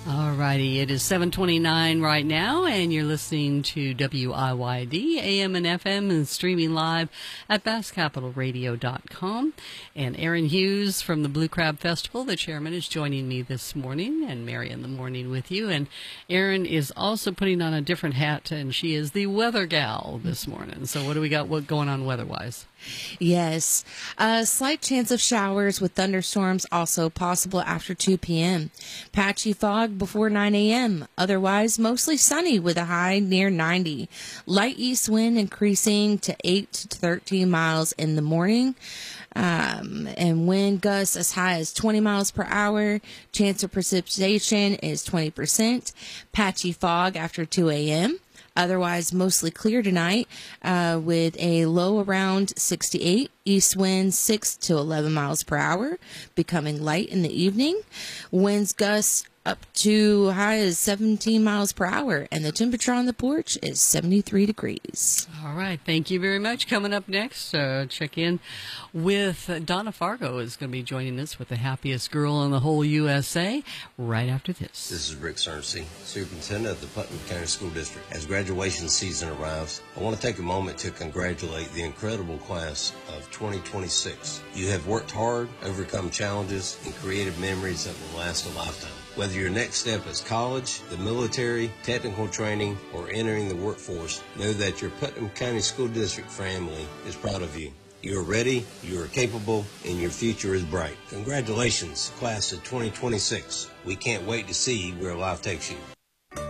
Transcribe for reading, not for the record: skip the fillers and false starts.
All righty, it is 7:29 right now, and you're listening to WIYD, AM and FM, and streaming live at BassCapitalRadio.com. And Aaron Hughes from the Blue Crab Festival, the chairman, is joining me this morning, and Mary in the morning with you. And Aaron is also putting on a different hat, and she is the weather gal this morning. So what do we got going on weather-wise? Yes. A slight chance of showers with thunderstorms also possible after 2 p.m. Patchy fog before 9 a.m. Otherwise, mostly sunny with a high near 90. Light east wind increasing to 8 to 13 miles in the morning. And wind gusts as high as 20 miles per hour. Chance of precipitation is 20%. Patchy fog after 2 a.m. Otherwise, mostly clear tonight with a low around 68. East winds 6 to 11 miles per hour, becoming light in the evening. Winds gusts up to high as 17 miles per hour, and the temperature on the porch is 73 degrees. All right, thank you very much. Coming up next, check in with Donna Fargo is going to be joining us with the happiest girl in the whole USA right after this. This is Rick Cerncy, Superintendent of the Putnam County School District. As graduation season arrives, I want to take a moment to congratulate the incredible class of 2026. You have worked hard, overcome challenges, and created memories that will last a lifetime. Whether your next step is college, the military, technical training, or entering the workforce, know that your Putnam County School District family is proud of you. You are ready, you are capable, and your future is bright. Congratulations, class of 2026. We can't wait to see where life takes you.